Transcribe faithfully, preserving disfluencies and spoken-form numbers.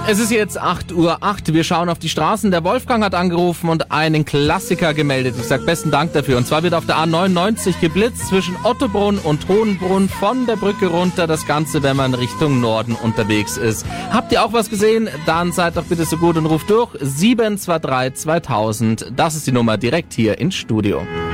Es ist jetzt acht Uhr acht. Wir schauen auf die Straßen. Der Wolfgang hat angerufen und einen Klassiker gemeldet. Ich sag besten Dank dafür. Und zwar wird auf der A neunundneunzig geblitzt zwischen Ottobrunn und Hohenbrunn von der Brücke runter. Das Ganze, wenn man Richtung Norden unterwegs ist. Habt ihr auch was gesehen? Dann seid doch bitte so gut und ruft durch. sieben zwei drei zweitausend. Das ist die Nummer direkt hier ins Studio.